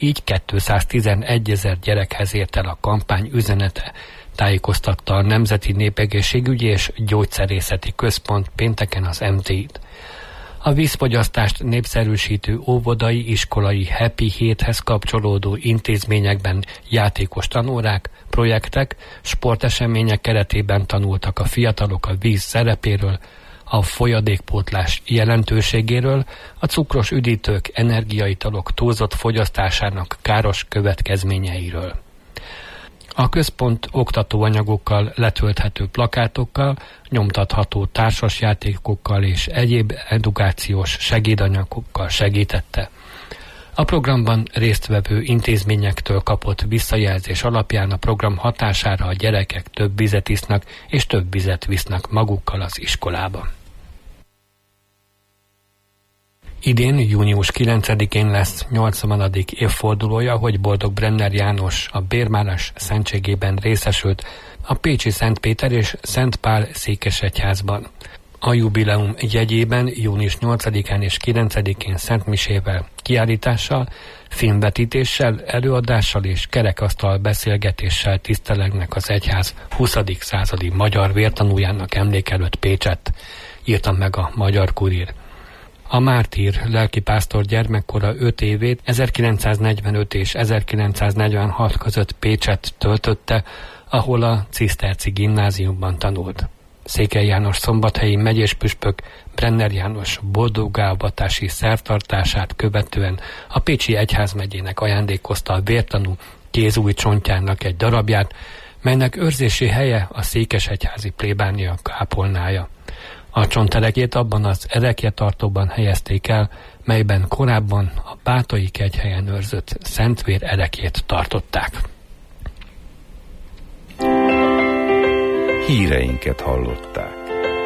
így 211 000 gyerekhez ért el a kampány üzenete, tájékoztatta a Nemzeti Népegészségügyi és Gyógyszerészeti Központ pénteken az MT-t. A vízfogyasztást népszerűsítő óvodai, iskolai Happy Héthez kapcsolódó intézményekben játékos tanórák, projektek, sportesemények keretében tanultak a fiatalok a víz szerepéről, a folyadékpótlás jelentőségéről, a cukros üdítők, energiaitalok túlzott fogyasztásának káros következményeiről. A központ oktatóanyagokkal, letölthető plakátokkal, nyomtatható társasjátékokkal és egyéb edukációs segédanyagokkal segítette. A programban résztvevő intézményektől kapott visszajelzés alapján a program hatására a gyerekek több vizet isznak és több vizet visznek magukkal az iskolába. Idén, június 9-én lesz 80. évfordulója, hogy Boldog Brenner János a bérmálás szentségében részesült a pécsi Szent Péter és Szent Pál székesegyházban. A jubileum jegyében június 8-án és 9-én szentmisével, kiállítással, filmvetítéssel, előadással és kerekasztal beszélgetéssel tisztelegnek az egyház 20. századi magyar vértanújának emlékelőtt Pécsett, írta meg a Magyar Kurír. A mártír lelkipásztor gyermekkora 5 évét 1945 és 1946 között Pécsett töltötte, ahol a Ciszterci gimnáziumban tanult. Székely János szombathelyi megyéspüspök Brenner János boldogálvatási szertartását követően a Pécsi Egyházmegyének ajándékozta a vértanú kézúj csontjának egy darabját, melynek őrzési helye a székesegyházi plébánia kápolnája. A csonterekét abban az erekjetartóban helyezték el, melyben korábban a Bátai kegyhelyen őrzött Szentvér erekjét tartották. Híreinket hallották.